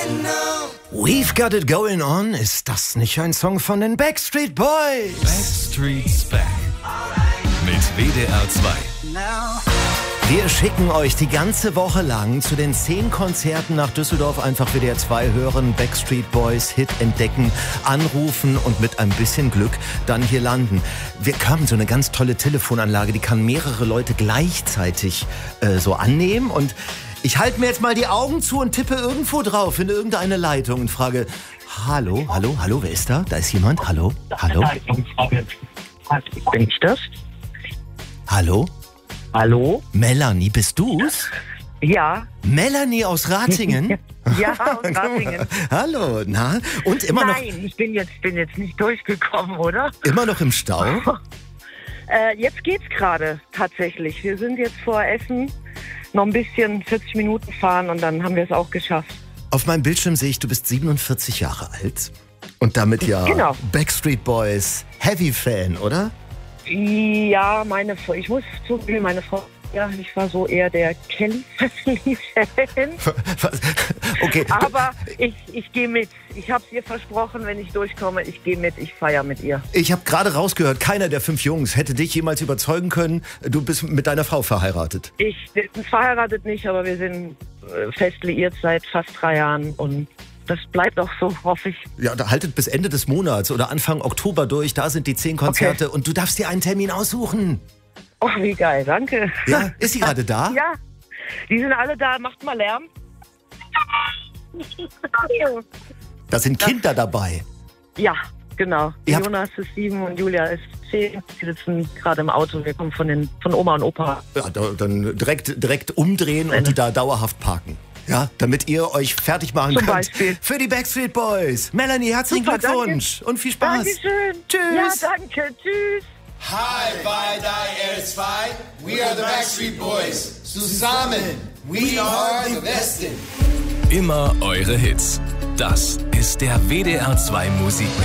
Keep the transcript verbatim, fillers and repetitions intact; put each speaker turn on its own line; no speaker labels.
We've Got It Going On, ist das nicht ein Song von den Backstreet Boys?
Backstreet's Back mit W D R zwei.
Wir schicken euch die ganze Woche lang zu den zehn Konzerten nach Düsseldorf. Einfach W D R zwei hören, Backstreet Boys Hit entdecken, anrufen und mit ein bisschen Glück dann hier landen. Wir haben so eine ganz tolle Telefonanlage, die kann mehrere Leute gleichzeitig äh, so annehmen. Und ich halte mir jetzt mal die Augen zu und tippe irgendwo drauf in irgendeine Leitung und frage, hallo, hallo, hallo, wer ist da? Da ist jemand, hallo, hallo.
Bin ich das?
Hallo?
Hallo?
Melanie, bist du's?
Ja.
Melanie aus Ratingen?
Ja, aus Ratingen.
Hallo, na? Und immer noch,
Nein, ich bin jetzt, bin jetzt nicht durchgekommen, oder?
immer noch im Stau?
Äh, jetzt geht's gerade tatsächlich. Wir sind jetzt vor Essen, noch ein bisschen vierzig Minuten fahren und dann haben wir es auch geschafft.
Auf meinem Bildschirm sehe ich, du bist siebenundvierzig Jahre alt. Und damit ja
Genau.
Backstreet Boys Heavy-Fan, oder?
Ja, meine Frau, ich muss zugeben, meine Frau, ja, ich war so eher der Kelly Family-Fan.
Was? Okay.
Aber ich, ich gehe mit. Ich habe es ihr versprochen, wenn ich durchkomme, ich gehe mit, ich feiere mit ihr.
Ich habe gerade rausgehört, keiner der fünf Jungs hätte dich jemals überzeugen können. Du bist mit deiner Frau verheiratet.
Ich bin verheiratet nicht, aber wir sind äh, fest liiert seit fast drei Jahren und das bleibt auch so, hoffe ich.
Ja, da haltet bis Ende des Monats oder Anfang Oktober durch. Da sind die zehn Konzerte und du darfst dir einen Termin aussuchen.
Oh, wie geil, danke.
Ja, ist sie gerade da?
Ja, die sind alle da, macht mal Lärm.
Da sind Kinder dabei.
Ja, genau.
Ihr habt-
Jonas ist sieben und Julia ist zehn. Die sitzen gerade im Auto. Wir kommen von, den, von Oma und Opa.
Ja, da, dann direkt, direkt umdrehen und die da dauerhaft parken. Ja, damit ihr euch fertig machen
Zum
könnt
Beispiel.
für die Backstreet Boys. Melanie, herzlichen
Super,
Glückwunsch und viel Spaß.
Dankeschön.
Tschüss.
Ja, danke. Tschüss.
Hi, bei D R zwei. We are the Backstreet Boys. Zusammen, we are the Besten.
Immer eure Hits. Das ist der W D R zwei Musik.